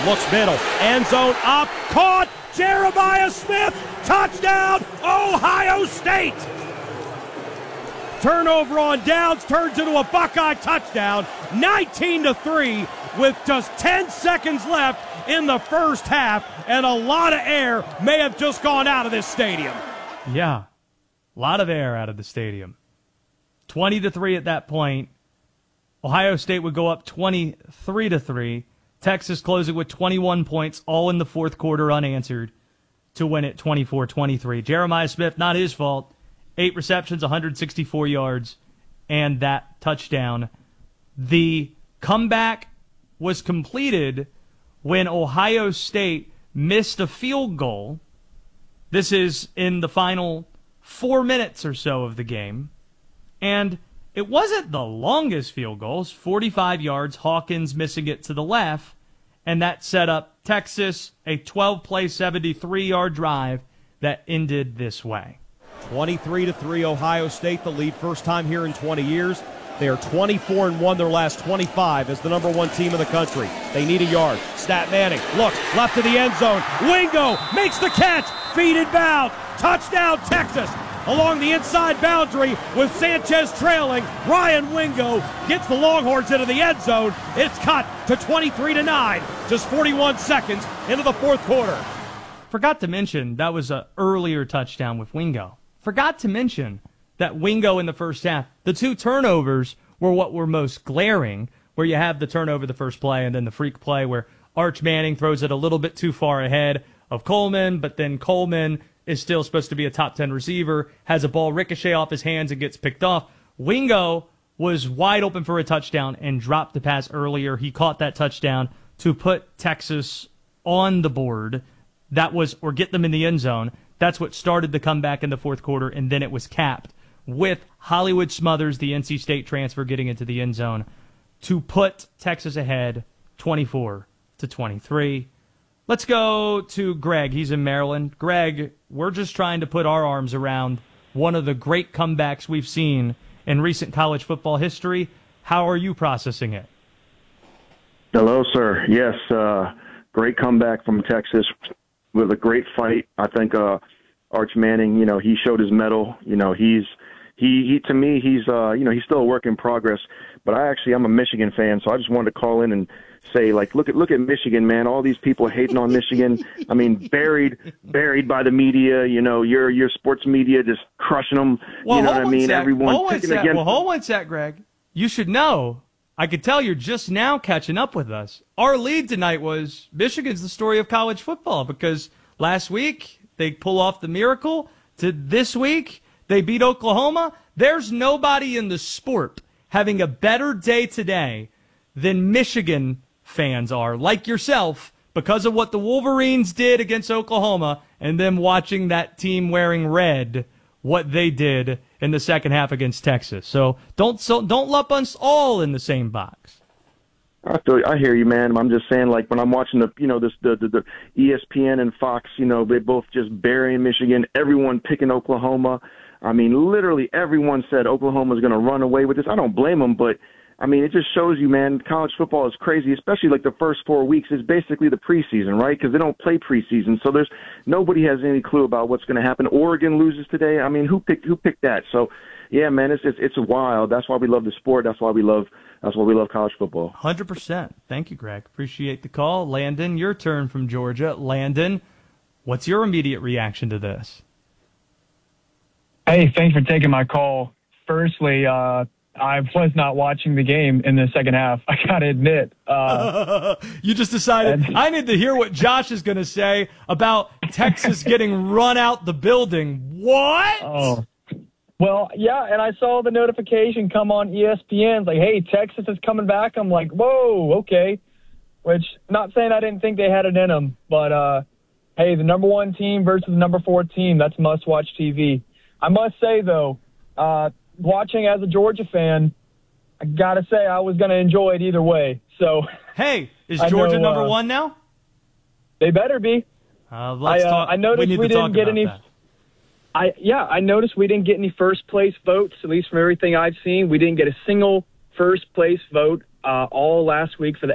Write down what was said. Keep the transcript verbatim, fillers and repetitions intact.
Looks middle, end zone up, caught, Jeremiah Smith, touchdown, Ohio State! Turnover on downs turns into a Buckeye touchdown, nineteen to three with just ten seconds left in the first half, and a lot of air may have just gone out of this stadium. Yeah, a lot of air out of the stadium. twenty to three at that point. Ohio State would go up twenty-three to three. Texas closing with twenty-one points, all in the fourth quarter unanswered, to win it twenty-four twenty-three. Jeremiah Smith, not his fault. Eight receptions, one hundred sixty-four yards, and that touchdown. The comeback was completed when Ohio State missed a field goal. This is in the final four minutes or so of the game. And it wasn't the longest field goals, forty-five yards, Hawkins missing it to the left, and that set up Texas, a twelve-play, seventy-three-yard drive that ended this way. twenty-three to three, Ohio State, the lead, first time here in twenty years. They are twenty-four and one their last twenty-five as the number one team in the country. They need a yard. Stat Manning looks left to the end zone. Wingo makes the catch. Feet inbound. Touchdown, Texas. Along the inside boundary with Sanchez trailing, Ryan Wingo gets the Longhorns into the end zone. It's cut to twenty-three to nine, just forty-one seconds into the fourth quarter. Forgot to mention that was an earlier touchdown with Wingo. Forgot to mention that Wingo in the first half, the two turnovers were what were most glaring, where you have the turnover the first play and then the freak play where Arch Manning throws it a little bit too far ahead of Coleman, but then Coleman is still supposed to be a top ten receiver, has a ball ricochet off his hands and gets picked off. Wingo was wide open for a touchdown and dropped the pass earlier. He caught that touchdown to put Texas on the board. That was, or get them in the end zone. That's what started the comeback in the fourth quarter, and then it was capped with Hollywood Smothers, the N C State transfer, getting into the end zone to put Texas ahead twenty-four to twenty-three. Let's go to Greg. He's in Maryland. Greg, we're just trying to put our arms around one of the great comebacks we've seen in recent college football history. How are you processing it? Hello, sir. Yes, uh, great comeback from Texas with a great fight. I think uh, Arch Manning, you know, he showed his mettle. You know, he's he, he to me, he's uh, you know, he's still a work in progress. But I actually, I'm a Michigan fan, so I just wanted to call in and say, like, look at look at Michigan, man. All these people hating on Michigan. I mean, buried buried by the media. You know, your your sports media just crushing them. Well, you know what I mean? Sec. Everyone hold picking sec. against. Well, hold one sec, Greg. You should know. I could tell you're just now catching up with us. Our lead tonight was Michigan's the story of college football, because last week they pull off the miracle. To this week they beat Oklahoma. There's nobody in the sport having a better day today than Michigan fans are, like yourself, because of what the Wolverines did against Oklahoma and them watching that team wearing red, what they did in the second half against Texas. So don't so don't lump us all in the same box. I feel, I hear you, man. I'm just saying, like, when I'm watching the, you know, this the, the the E S P N and Fox, you know, they both just burying Michigan. Everyone picking Oklahoma. I mean, literally everyone said Oklahoma's going to run away with this. I don't blame them, but I mean, it just shows you, man, college football is crazy, especially like the first four weeks is basically the preseason, right? Because they don't play preseason, so there's nobody has any clue about what's going to happen. Oregon loses today. I mean, who picked who picked that? So, yeah, man, it's it's, it's wild. That's why we love the sport. That's why we love that's why we love college football. one hundred percent. Thank you, Greg. Appreciate the call. Landon, your turn from Georgia. Landon, what's your immediate reaction to this? Hey, thanks for taking my call. Firstly, uh, I was not watching the game in the second half. I got to admit. Uh, you just decided, and, I need to hear what Josh is going to say about Texas getting run out the building. What? Oh, well, yeah, and I saw the notification come on E S P N. It's like, hey, Texas is coming back. I'm like, whoa, okay. Which, not saying I didn't think they had it in them, but, uh, hey, the number one team versus the number four team, that's must-watch T V. I must say, though, uh, watching as a Georgia fan, I got to say I was going to enjoy it either way. So, hey, is Georgia know, number uh, one now? They better be. Uh, let's I, uh, talk. I noticed we, we didn't get any. That. I yeah, I noticed we didn't get any first place votes. At least from everything I've seen, we didn't get a single first place vote uh, all last week for the